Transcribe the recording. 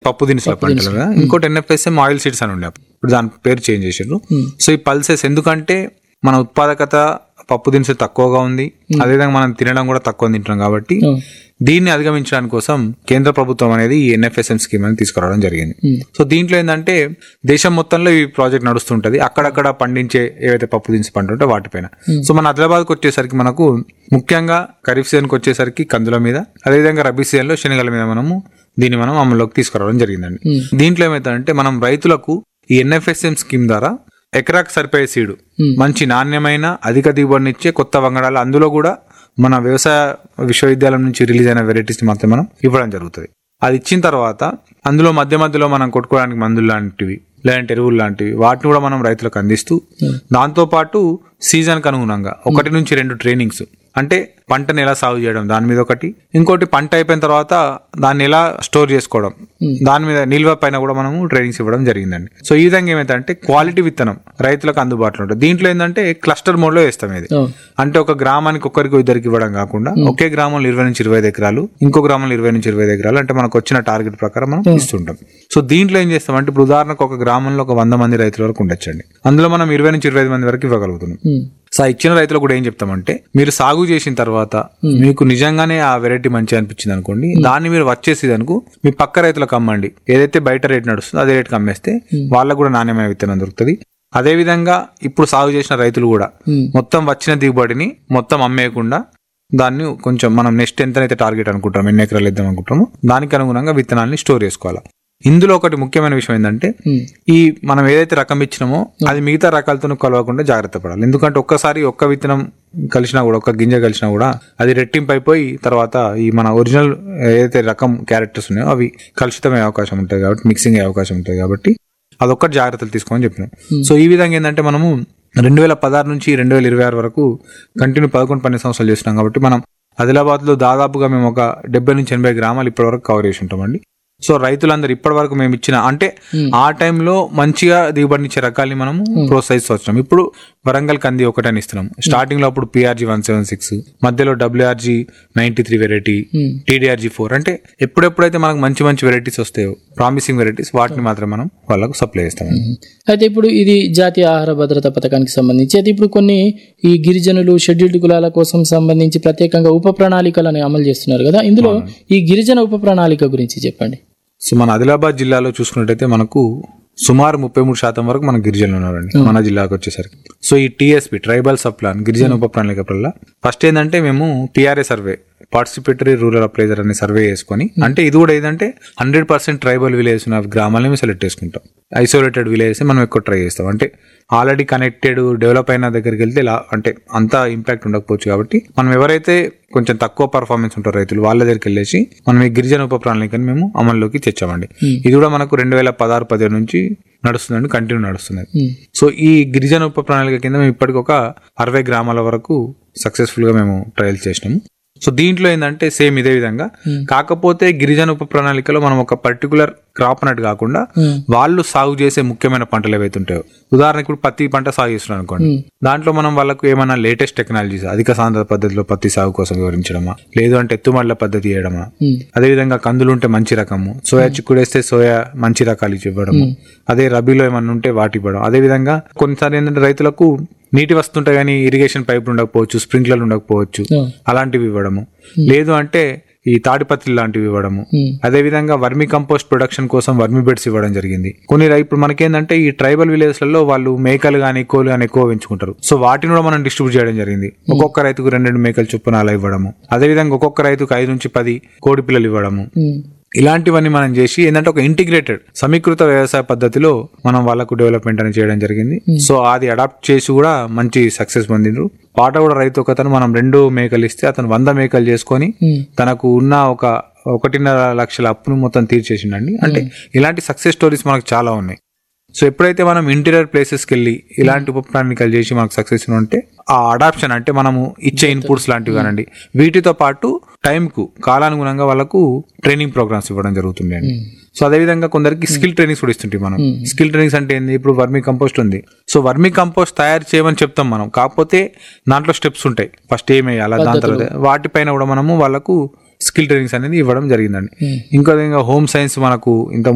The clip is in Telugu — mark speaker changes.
Speaker 1: పప్పు దినుసుల పంటలు కదా, ఇంకోటి NFSM ఆయిల్ సీడ్స్ అని ఉండే, ఇప్పుడు దాని పేరు చేంజ్ చేసారు. సో ఈ పల్సెస్ ఎందుకంటే మన ఉత్పాదకత పప్పు దినుసు తక్కువగా ఉంది, అదేవిధంగా మనం తినడం కూడా తక్కువ తింటున్నాం కాబట్టి దీన్ని అధిగమించడానికి కోసం కేంద్ర ప్రభుత్వం అనేది ఈ NFSM స్కీమ్ అని తీసుకురావడం జరిగింది. సో దీంట్లో ఏంటంటే దేశం మొత్తంలో ఈ ప్రాజెక్ట్ నడుస్తుంటది, అక్కడక్కడ పండించే ఏవైతే పప్పు దినుసు పంట ఉంటే వాటిపైన. సో మన ఆదిలాబాద్కి వచ్చేసరికి మనకు ముఖ్యంగా ఖరీఫ్ సీజన్కి వచ్చేసరికి కందుల మీద, అదేవిధంగా రబీ సీజన్లో శనగల మీద దీన్ని మనం అమల్లోకి తీసుకురావడం జరిగిందండి. దీంట్లో ఏమైతుందంటే మనం రైతులకు ఈ NFSM స్కీమ్ ద్వారా ఎకరాకు సరిపోయే సీడు, మంచి నాణ్యమైన అధిక దిగుబడినిచ్చే కొత్త వంగడాలు, అందులో కూడా మన వ్యవసాయ విశ్వవిద్యాలయం నుంచి రిలీజ్ అయిన వెరైటీస్ మాత్రం మనం ఇవ్వడం జరుగుతుంది. అది ఇచ్చిన తర్వాత అందులో మధ్యలో మనం కొట్టుకోవడానికి మందులు లాంటివి లేదంటే ఎరువులు లాంటివి వాటిని కూడా మనం రైతులకు అందిస్తూ, దాంతోపాటు సీజన్కి అనుగుణంగా 1 నుంచి 2 ట్రైనింగ్స్, అంటే పంటను ఎలా సాగు చేయడం దాని మీద ఒకటి, ఇంకోటి పంట అయిపోయిన తర్వాత దాన్ని ఎలా స్టోర్ చేసుకోవడం దాని మీద నిల్వ పైన కూడా మనము ట్రైనింగ్స్ ఇవ్వడం జరిగిందండి. సో ఈ విధంగా ఏమైందంటే క్వాలిటీ విత్తనం రైతులకు అందుబాటులో ఉంటుంది. దీంట్లో ఏంటంటే క్లస్టర్ మోడ్ లో వేస్తాం. ఇది అంటే ఒక గ్రామానికి ఒక్కరికి ఇద్దరికి ఇవ్వడం కాకుండా ఒకే గ్రామంలో 20 నుంచి 25 ఎకరాలు, ఇంకో గ్రామంలో 20 నుంచి 25 ఎకరాలు, అంటే మనకు వచ్చిన టార్గెట్ ప్రకారం మనం ఇస్తుంటాం. సో దీంట్లో ఏం చేస్తామంటే ఇప్పుడు ఉదాహరణకు ఒక గ్రామంలో ఒక 100 మంది రైతుల వరకు ఉండొచ్చండి, అందులో మనం 20 నుంచి 25 మంది వరకు ఇవ్వగలుగుతున్నాం. సో ఇచ్చిన రైతులకు కూడా ఏం చెప్తామంటే మీరు సాగు చేసిన తర్వాత మీకు నిజంగానే ఆ వెరైటీ మంచిగా అనిపించింది అనుకోండి, దాన్ని మీరు వచ్చేసి అనుకో మీ పక్క రైతులకు అమ్మండి, ఏదైతే బయట రేట్ నడుస్తుందో అదే రేట్కి అమ్మేస్తే వాళ్ళకు కూడా నాణ్యమైన విత్తనం దొరుకుతుంది. అదే విధంగా ఇప్పుడు సాగు చేసిన రైతులు కూడా మొత్తం వచ్చిన దిగుబడిని మొత్తం అమ్మేయకుండా దాన్ని కొంచెం మనం నెక్స్ట్ ఎంతనైతే టార్గెట్ అనుకుంటాం, ఎన్ని ఎకరాలు ఇద్దాం అనుకుంటామో దానికి అనుగుణంగా విత్తనాన్ని స్టోర్ చేసుకోవాలి. ఇందులో ఒకటి ముఖ్యమైన విషయం ఏంటంటే ఈ మనం ఏదైతే రకం ఇచ్చినామో అది మిగతా రకాలతో కలవకుండా జాగ్రత్త పడాలి. ఎందుకంటే ఒక్కసారి ఒక్క విత్తనం కలిసినా కూడా, ఒక్క గింజ కలిసినా కూడా అది రెట్టింపు అయిపోయి తర్వాత ఈ మన ఒరిజినల్ ఏదైతే రకం క్యారెక్టర్స్ ఉన్నాయో అవి కలుషితమయ్యే అవకాశం ఉంటుంది కాబట్టి, మిక్సింగ్ అయ్యే అవకాశం ఉంటుంది కాబట్టి అదొక్కటి జాగ్రత్తలు తీసుకోమని చెప్పినాం. సో ఈ విధంగా ఏంటంటే మనము 2016 నుంచి 2026 వరకు కంటిన్యూ 11-12 సంవత్సరాలు చేస్తున్నాం కాబట్టి మనం ఆదిలాబాద్ లో దాదాపుగా మేము ఒక 70 నుంచి 80 గ్రామాలు ఇప్పటి వరకు కవర్ చేసి ఉంటామండి. సో రైతులందరూ ఇప్పటి వరకు మేము ఇచ్చిన, అంటే ఆ టైంలో మంచిగా దిగుబడినిచ్చే రకాల్ని మనము ప్రోత్సహిస్తూ వచ్చినాం. ఇప్పుడు వరంగల్ కంది ఒకటని ఇస్తున్నాం. స్టార్టింగ్ లో అప్పుడు PRG 176, మధ్యలో WRG 93 వెరైటీ, TDRG 4, అంటే ఎప్పుడెప్పుడైతే మనకు మంచి మంచి వెరైటీస్ వస్తాయో ప్రామిసింగ్ వెరైటీస్ వాటిని మాత్రం మనం వాళ్ళకు సప్లై చేస్తాం.
Speaker 2: అయితే ఇప్పుడు ఇది జాతీయ ఆహార భద్రత పథకానికి సంబంధించి, అయితే ఇప్పుడు కొన్ని ఈ గిరిజనులు షెడ్యూల్డ్ కులాల కోసం సంబంధించి ప్రత్యేకంగా ఉప ప్రణాళికలను అమలు చేస్తున్నారు కదా, ఇందులో ఈ గిరిజన ఉప ప్రణాళిక గురించి చెప్పండి.
Speaker 1: సో మన ఆదిలాబాద్ జిల్లాలో చూసుకున్నట్టయితే మనకు సుమారు 33% వరకు మన గిరిజనులు ఉన్నారండి మన జిల్లాకు వచ్చేసరికి. సో ఈ TSP ట్రైబల్ సబ్ ప్లాన్ గిరిజన ఉప ప్రణాళిక వల్ల ఫస్ట్ ఏంటంటే మేము PRA survey, participatory rural appraiser అనే సర్వే చేసుకుని, అంటే ఇది కూడా ఏదంటే 100% ట్రైబల్ విలేజ్ ఉన్న గ్రామాలని మేము సెలెక్ట్ చేసుకుంటాం. ఐసోలేటెడ్ విలేజెస్ మనం ఎక్కువ ట్రై చేస్తాం. అంటే ఆల్రెడీ కనెక్టెడ్ డెవలప్ అయిన దగ్గరికి వెళ్తే అంటే అంత ఇంపాక్ట్ ఉండకపోవచ్చు కాబట్టి మనం ఎవరైతే కొంచెం తక్కువ పర్ఫార్మెన్స్ ఉంటారు రైతులు వాళ్ళ దగ్గరికి వెళ్ళేసి మనం ఈ గిరిజన ఉప ప్రణాళికని మేము అమల్లోకి తెచ్చామండి. ఇది కూడా మనకు 2016-17 నుంచి నడుస్తుందండి, కంటిన్యూ నడుస్తుంది. సో ఈ గిరిజన ఉప ప్రణాళిక కింద మేము ఇప్పటికి ఒక 60 గ్రామాల వరకు సక్సెస్ఫుల్ గా మేము ట్రయల్స్ చేసినాము. సో దీంట్లో ఏంటంటే సేమ్ ఇదే విధంగా, కాకపోతే గిరిజన ఉప ప్రణాళికలో మనం ఒక పర్టికులర్ క్రాప్ అన్నట్టు కాకుండా వాళ్ళు సాగు చేసే ముఖ్యమైన పంటలు ఏవైతే ఉంటాయో, ఉదాహరణకు ఇప్పుడు పత్తి పంట సాగు చేస్తున్నాం అనుకోండి, దాంట్లో మనం వాళ్ళకు ఏమైనా లేటెస్ట్ టెక్నాలజీస్, అధిక సాంద్రత పద్ధతిలో పత్తి సాగు కోసం వివరించడమా, లేదు అంటే ఎత్తుమళ్ల పద్ధతి చేయడమా, అదేవిధంగా కందులు ఉంటే మంచి రకము, సోయా చిక్కుడేస్తే సోయా మంచి రకాలు ఇవ్వడము, అదే రబీలో ఏమన్నా ఉంటే వాటి ఇవ్వడం. అదేవిధంగా కొన్నిసార్లు ఏంటంటే రైతులకు నీటి వస్తుంటాయి కానీ ఇరిగేషన్ పైపులు ఉండకపోవచ్చు, స్ప్రింక్లర్లు ఉండకపోవచ్చు, అలాంటివి ఇవ్వడము, లేదు అంటే ఈ తాడిపత్రి లాంటివి ఇవ్వడము. అదే విధంగా వర్మి కంపోస్ట్ ప్రొడక్షన్ కోసం వర్మి బెడ్స్ ఇవ్వడం జరిగింది. కొన్ని ఇప్పుడు మనకేందంటే ఈ ట్రైబల్ విలేజ్ లలో వాళ్ళు మేకలు గానీ కోళ్ళు గానీ ఎక్కువ పెంచుకుంటారు. సో వాటిని కూడా మనం డిస్ట్రిబ్యూట్ చేయడం జరిగింది. ఒక్కొక్క రైతుకు 2 మేకలు చొప్పున అలా ఇవ్వడము, అదే విధంగా ఒక్కొక్క రైతుకు 5 నుంచి 10 కోడి పిల్లలు ఇవ్వడము. ఇలాంటివన్నీ మనం చేసి ఏంటంటే ఒక ఇంటిగ్రేటెడ్ సమీకృత వ్యవసాయ పద్ధతిలో మనం వాళ్ళకు డెవలప్మెంట్ అని చేయడం జరిగింది. సో అది అడాప్ట్ చేసి కూడా మంచి సక్సెస్ పొందిండ్రు. పాట కూడా రైతు ఒకతను మనం 2 మేకలు ఇస్తే అతను 100 మేకలు చేసుకొని తనకు ఉన్న ఒక 1.5 లక్షల అప్పును మొత్తం తీర్చేసిండండి. అంటే ఇలాంటి సక్సెస్ స్టోరీస్ మనకు చాలా ఉన్నాయి. సో ఎప్పుడైతే మనం ఇంటీరియర్ ప్లేసెస్కి వెళ్ళి ఇలాంటి ఉప ప్రణాళికలు చేసి మనకు సక్సెస్ ఉంటే ఆ అడాప్షన్ అంటే మనము ఇచ్చే ఇన్పుట్స్ లాంటివి కానండి, వీటితో పాటు టైంకు కాలానుగుణంగా వాళ్ళకు ట్రైనింగ్ ప్రోగ్రామ్స్ ఇవ్వడం జరుగుతుంది అండి. సో అదేవిధంగా కొందరికి స్కిల్ ట్రైనింగ్స్ కూడా ఇస్తుంటాయి. మనం స్కిల్ ట్రైనింగ్స్ అంటే ఏంది, ఇప్పుడు వర్మీ కంపోస్ట్ ఉంది, సో వర్మీ కంపోస్ట్ తయారు చేయమని చెప్తాం మనం, కాకపోతే దాంట్లో స్టెప్స్ ఉంటాయి, ఫస్ట్ ఏమి వేయాలా, దాని తర్వాత వాటిపైన కూడా మనము వాళ్ళకు స్కిల్ ట్రైనింగ్స్ అనేది ఇవ్వడం జరిగిందండి. ఇంకో విధంగా హోమ్ సైన్స్ మనకు ఇంత